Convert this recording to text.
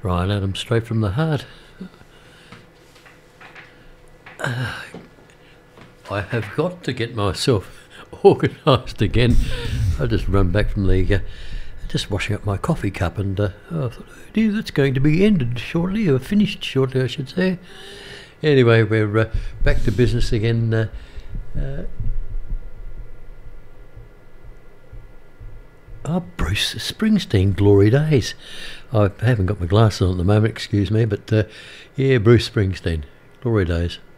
Ryan Adams, straight from the heart. I have got to get myself organised again. I just run back from the just washing up my coffee cup, and I thought, oh dear, that's going to be ended shortly, or finished shortly, I should say. Anyway, we're back to business again. Bruce Springsteen, Glory Days. I haven't got my glasses on at the moment, excuse me, but yeah, Bruce Springsteen, Glory Days.